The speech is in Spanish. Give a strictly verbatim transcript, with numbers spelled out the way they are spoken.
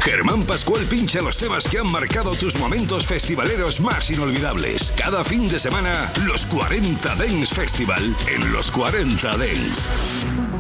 Germán Pascual pincha los temas que han marcado tus momentos festivaleros más inolvidables. Cada fin de semana, los cuarenta Dance Festival en los cuarenta Dance.